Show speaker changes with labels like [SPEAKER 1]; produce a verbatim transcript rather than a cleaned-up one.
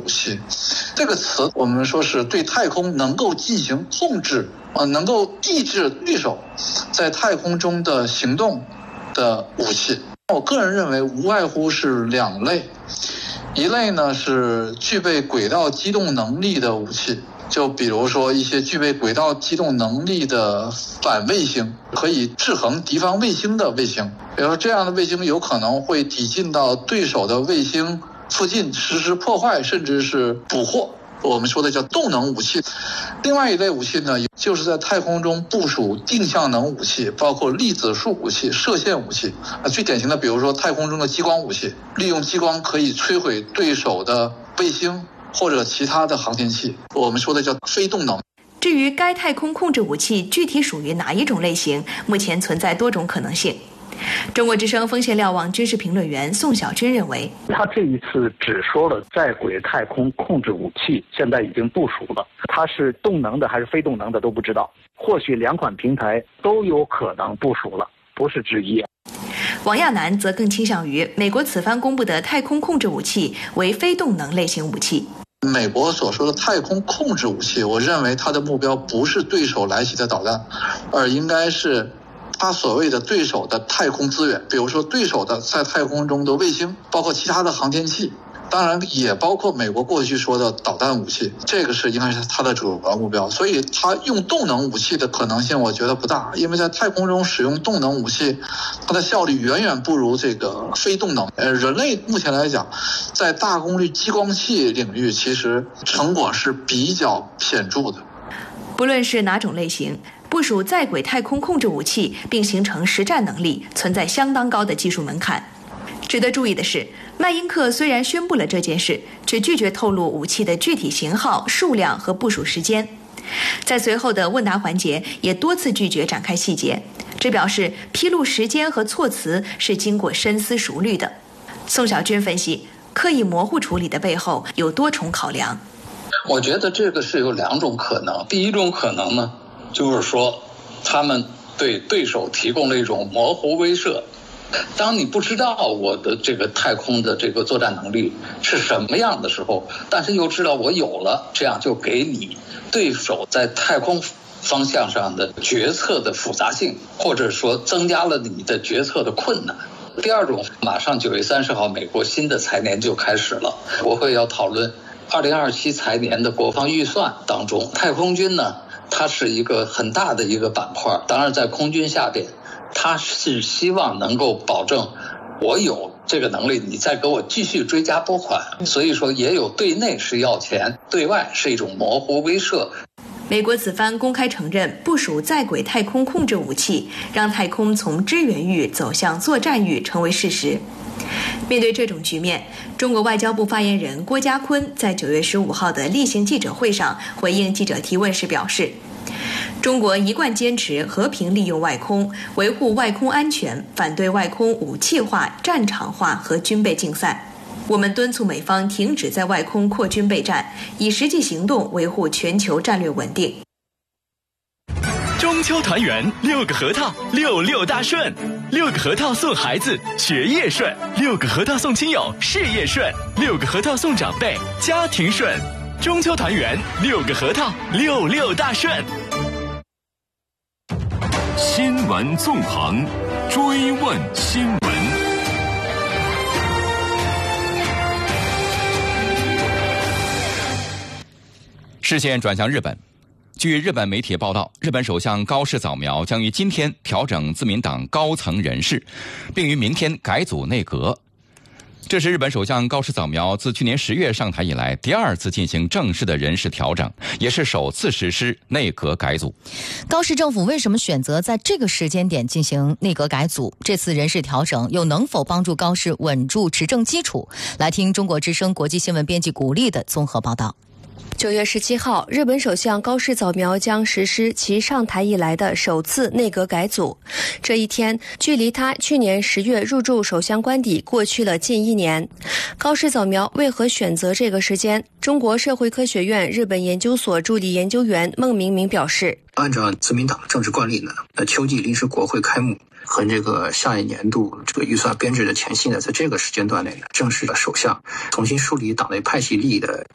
[SPEAKER 1] 器。这个词我们说是对太空能够进行控制，呃，能够抑制对手在太空中的行动的武器。我个人认为无外乎是两类，一类呢是具备轨道机动能力的武器，就比如说一些具备轨道机动能力的反卫星，可以制衡敌方卫星的卫星，比如说这样的卫星有可能会抵近到对手的卫星附近实施破坏，甚至是捕获，我们说的叫动能武器。另外一类武器呢，就是在太空中部署定向能武器，包括粒子束武器、射线武器。啊，最典型的比如说太空中的激光武器，利用激光可以摧毁对手的卫星或者其他的航天器，我们说的叫非动能。
[SPEAKER 2] 至于该太空控制武器具体属于哪一种类型，目前存在多种可能性。中国之声锋线瞭望军事评论员宋小军认为，
[SPEAKER 3] 他这一次只说了在轨太空控制武器现在已经部署了，它是动能的还是非动能的都不知道，或许两款平台都有可能部署了，不是之一。
[SPEAKER 2] 王亚楠则更倾向于美国此番公布的太空控制武器为非动能类型武器。
[SPEAKER 1] 美国所说的太空控制武器，我认为它的目标不是对手来袭的导弹，而应该是他所谓的对手的太空资源，比如说对手的在太空中的卫星，包括其他的航天器，当然也包括美国过去说的导弹武器，这个是应该是他的主要目标。所以他用动能武器的可能性我觉得不大，因为在太空中使用动能武器，它的效率远远不如这个非动能。呃，人类目前来讲，在大功率激光器领域其实成果是比较显著的。
[SPEAKER 2] 不论是哪种类型，部署在轨太空控制武器并形成实战能力，存在相当高的技术门槛。值得注意的是，麦因克虽然宣布了这件事，却拒绝透露武器的具体型号、数量和部署时间。在随后的问答环节，也多次拒绝展开细节，这表示披露时间和措辞是经过深思熟虑的。宋小军分析，刻意模糊处理的背后有多重考量。
[SPEAKER 4] 我觉得这个是有两种可能。第一种可能呢，就是说他们对对手提供了一种模糊威慑，当你不知道我的这个太空的这个作战能力是什么样的时候，但是又知道我有了，这样就给你对手在太空方向上的决策的复杂性，或者说增加了你的决策的困难。第二种，马上九月三十号美国新的财年就开始了，国会要讨论二零二七财年的国防预算当中，太空军呢，它是一个很大的一个板块，当然在空军下边，它是希望能够保证我有这个能力，你再给我继续追加拨款，所以说也有对内是要钱，对外是一种模糊威慑。
[SPEAKER 2] 美国此番公开承认部署在轨太空控制武器，让太空从支援域走向作战域成为事实。面对这种局面，中国外交部发言人郭家坤在九月十五号的例行记者会上回应记者提问时表示，中国一贯坚持和平利用外空，维护外空安全，反对外空武器化、战场化和军备竞赛。我们敦促美方停止在外空扩军备战，以实际行动维护全球战略稳定。
[SPEAKER 5] 中秋团圆，六个核桃，六六大顺。六个核桃送孩子，学业顺；六个核桃送亲友，事业顺；六个核桃送长辈，家庭顺。中秋团圆，六个核桃，六六大顺。
[SPEAKER 6] 新闻纵横，追问新闻。
[SPEAKER 7] 视线转向日本。据日本媒体报道，日本首相高市早苗将于今天调整自民党高层人事，并于明天改组内阁。这是日本首相高市早苗自去年十月上台以来第二次进行正式的人事调整，也是首次实施内阁改组。
[SPEAKER 8] 高市政府为什么选择在这个时间点进行内阁改组？这次人事调整又能否帮助高市稳住执政基础？来听中国之声国际新闻编辑古丽的综合报道。
[SPEAKER 9] 九月十七号，日本首相高市早苗将实施其上台以来的首次内阁改组。这一天，距离他去年十月入驻首相官邸过去了近一年。高市早苗为何选择这个时间？中国社会科学院日本研究所助理研究员孟明明表示，
[SPEAKER 10] 按照自民党的政治惯例呢，呃，秋季临时国会开幕和这个下一年度这个预算编制的前夕呢，在这个时间段内呢，正是首相重新梳理党内派系利益的